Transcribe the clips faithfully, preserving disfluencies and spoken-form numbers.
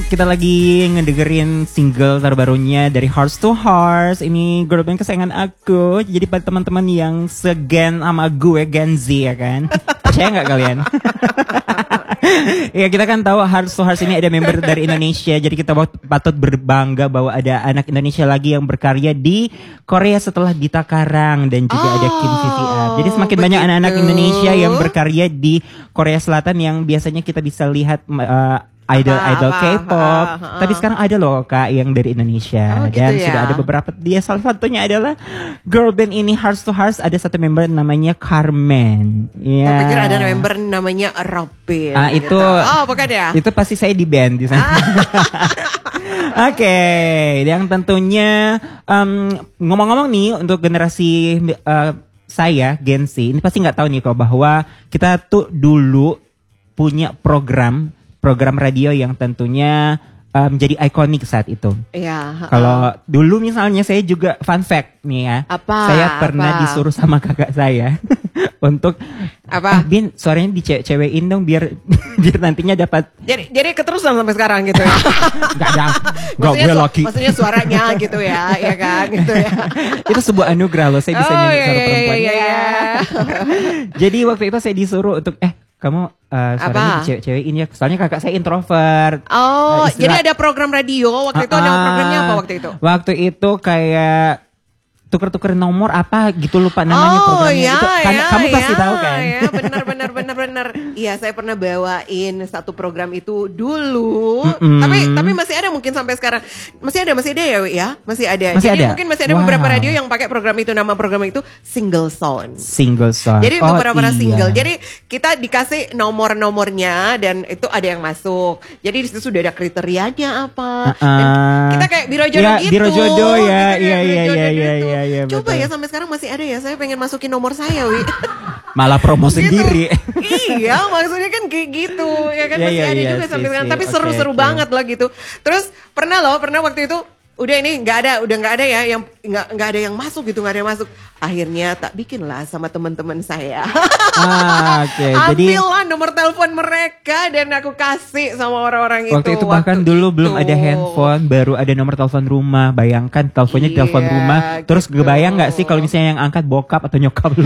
kita lagi ngedengerin single terbarunya dari Hearts to Hearts. Ini girl band kesayangan aku. Jadi pada teman-teman yang segen sama gue, Gen Z ya kan. Percaya nggak kalian? Ya kita kan tahu Hearts to Hearts ini ada member dari Indonesia. Jadi kita patut berbangga bahwa ada anak Indonesia lagi yang berkarya di Korea setelah Dita Karang dan juga oh, ada Kim Vivian. Jadi semakin begitu. Banyak anak-anak Indonesia yang berkarya di Korea Selatan yang biasanya kita bisa lihat uh, idol-idol K-pop, tapi sekarang ada loh Kak yang dari Indonesia. Oh, dan gitu ya? Sudah ada beberapa, dia salah satunya adalah girl band ini Hearts to Hearts, ada satu member namanya Carmen. Ya. Saya pikir ada member namanya Robin. Ah itu, gitu. Oh bukan ya? Itu pasti saya di band di sana. Ah. Oke, okay. Yang tentunya um, ngomong-ngomong nih untuk generasi uh, saya Gen Z, ini pasti nggak tahu nih kok bahwa kita tuh dulu punya program program radio yang tentunya um, menjadi ikonik saat itu. Iya. Kalau uh, dulu misalnya saya juga fun fact nih ya. Apa? Saya pernah apa? disuruh sama kakak saya untuk apa? Ah, Bin, suaranya dicewekin dong biar biar nantinya dapat. Jadi jadi keterusan sampai sekarang gitu ya. Enggak ada. Enggak gue laki. Maksudnya suaranya gitu ya, ya kan gitu ya. Itu sebuah anugerah loh, saya bisa oh, nyanyi iya, suara iya, perempuan. Iya, iya. Jadi waktu itu saya disuruh untuk eh kamu uh, suaranya cewek-cewekin ya. Soalnya kakak saya introvert. Oh, uh, jadi ada program radio waktu uh, itu, ada programnya apa waktu itu? Waktu itu kayak tuker-tuker nomor apa gitu, lupa namanya oh, programnya. Ya, itu kan, ya, kamu pasti ya, tahu kan? Ya, benar benar benar benar. Iya, saya pernah bawain satu program itu dulu. Mm-hmm. Tapi tapi masih ada mungkin sampai sekarang. Masih ada, masih ada ya, ya? Masih ada. Masih Jadi ada? mungkin masih ada wow. beberapa radio yang pakai program itu, nama program itu Single Sound. Single Sound. Jadi oh, beberapa iya. single. Jadi kita dikasih nomor-nomornya dan itu ada yang masuk. Jadi di situ sudah ada kriterianya apa. Uh-uh. Dan kita kayak biro jodoh ya, gitu. Biro jodoh ya. Iya iya iya iya iya iya. Coba ya sampai sekarang masih ada ya, saya pengen masukin nomor saya, Wi. Malah promo gitu. Sendiri. Iya, maksudnya kan kayak gitu, ya kan yeah, masih yeah, ada yeah, juga sampai sekarang. Tapi okay, seru-seru okay. banget lah gitu. Terus pernah loh, pernah waktu itu udah ini nggak ada, udah nggak ada ya, yang nggak nggak ada yang masuk gitu, nggak ada yang masuk. Akhirnya tak bikin lah sama teman-teman saya. Ah, oke. Okay. Jadi ambillah nomor telepon mereka dan aku kasih sama orang-orang itu. Waktu itu bahkan waktu dulu itu. belum ada handphone, baru ada nomor telepon rumah. Bayangkan teleponnya iya, telepon rumah. Terus gitu. Kebayang nggak sih kalau misalnya yang angkat bokap atau nyokap lu?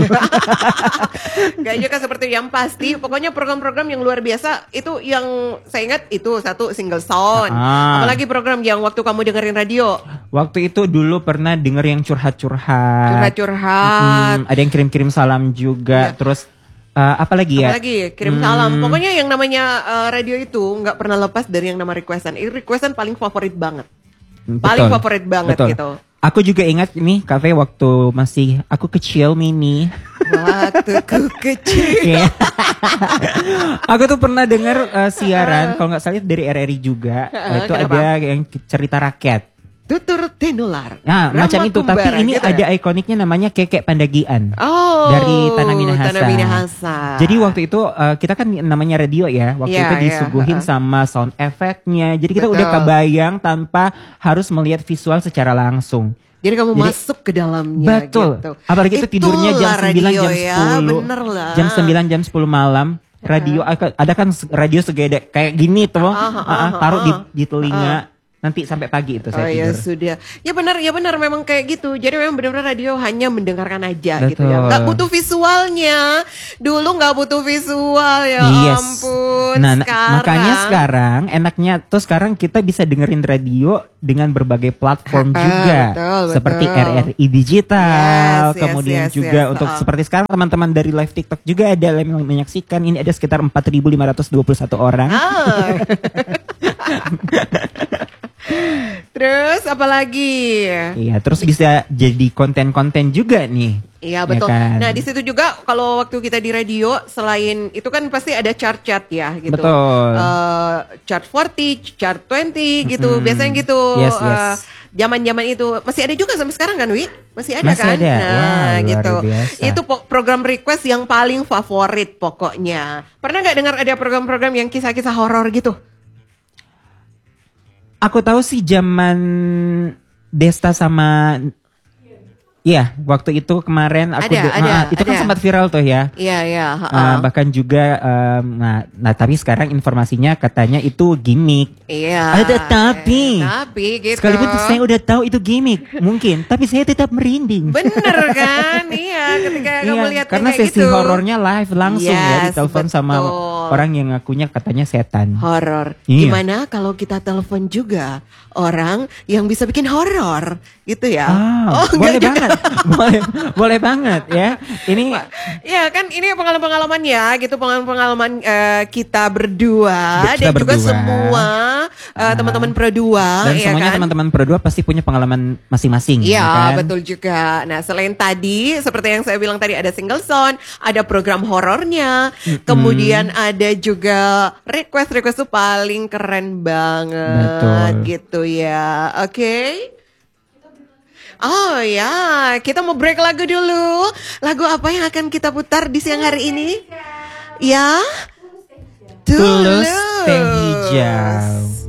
Gak juga seperti yang pasti. Pokoknya program-program yang luar biasa itu yang saya ingat itu satu Single Sound. Ah. Apalagi program yang waktu kamu dengerin radio. Waktu itu dulu pernah denger yang curhat-curhat. Curhat-curhat. Hmm, ada yang kirim-kirim salam juga. Ya. Terus uh, apa lagi ya? Apa lagi? Kirim hmm. salam. Pokoknya yang namanya uh, radio itu nggak pernah lepas dari yang nama requestan. Ini requestan paling favorit banget. Betul. Paling favorit banget Betul. Gitu. Aku juga ingat nih kafe waktu masih aku kecil mini. Waktu aku kecil. Aku tuh pernah dengar uh, siaran kalau nggak salah dari R R I juga. Uh, itu kenapa? Ada yang cerita rakyat. Tutur tinular. Nah, Rama macam itu. Kumbara, tapi ini gitu ada ya? Ikoniknya namanya Kekek Pandagian. Oh. Dari Tanah Minahasa. Tanah Minahasa. Jadi waktu itu uh, kita kan namanya radio ya. Waktu yeah, itu disuguhin yeah. sama sound effect-nya. Jadi kita Betul. Udah kebayang tanpa harus melihat visual secara langsung. Jadi kamu Jadi, masuk ke dalamnya. Betul. Gitu. Apalagi itu tidurnya jam sembilan, jam sepuluh. Ya, bener lah. Jam sembilan, jam sepuluh malam. Radio uh. ada kan radio segede kayak gini tuh. Uh, uh, uh, uh, taruh uh, uh, di, di telinga. Uh. Nanti sampai pagi itu saya oh, tidur. ya sudah. Ya benar, ya benar memang kayak gitu. Jadi memang benar-benar radio hanya mendengarkan aja Betul. Gitu ya. Gak butuh visualnya. Dulu gak butuh visual ya yes. ampun. Nah, sekarang. Makanya sekarang enaknya tuh sekarang kita bisa dengerin radio dengan berbagai platform uh, juga. Betul, seperti betul. R R I Digital. Yes, kemudian yes, juga yes, untuk uh. seperti sekarang teman-teman dari live TikTok juga ada yang menyaksikan. Ini ada sekitar empat ribu lima ratus dua puluh satu orang. Oh. Terus apa lagi? Iya, terus bisa jadi konten-konten juga nih. Iya betul. Ya kan? Nah di situ juga kalau waktu kita di radio selain itu kan pasti ada chart-chart ya gitu. Betul. Uh, chart empat puluh, chart dua puluh gitu. Mm-hmm. Biasanya gitu. Yes, yes. Uh, zaman-zaman itu masih ada juga sampai sekarang kan, Wi? Masih ada masih kan? Ada. Nah, wow, gitu. Biasa. Itu program request yang paling favorit pokoknya. Pernah nggak dengar ada program-program yang kisah-kisah horor gitu? Aku tahu sih zaman Desta sama Iya, waktu itu kemarin aku Ada, de- ada, ah, itu kan ada. sempat viral tuh ya. Iya, iya. Ah, bahkan juga um, nah, nah tapi sekarang informasinya katanya itu gimmick. Iya. Ada tapi, tapi gitu. sekalipun saya udah tahu itu gimmick, mungkin, tapi saya tetap merinding. Bener kan? Iya, ketika Iya, kamu lihat karena kayak sesi gitu. horornya live langsung ya, Yes, ditelepon sama betul. orang yang ngakunya katanya setan. Horor. Iya. Gimana kalau kita telepon juga orang yang bisa bikin horor, gitu ya? Ah, oh, boleh enggak juga. banget, boleh, boleh banget ya. Ini Ya kan ini pengalaman-pengalaman ya gitu pengalaman-pengalaman eh, kita berdua Kita dan juga berdua. semua eh, teman-teman Pro dua dan ya semuanya kan? teman-teman berdua pasti punya pengalaman masing-masing. Iya ya kan? betul juga. Nah selain tadi seperti yang saya bilang tadi ada single sound, ada program horornya, Mm-mm. kemudian ada juga request-request tuh paling keren banget Betul. gitu ya. Oke. Oh ya, kita mau break lagu dulu. Lagu apa yang akan kita putar di siang hari ini? Ya, Tulus Teh Hijau.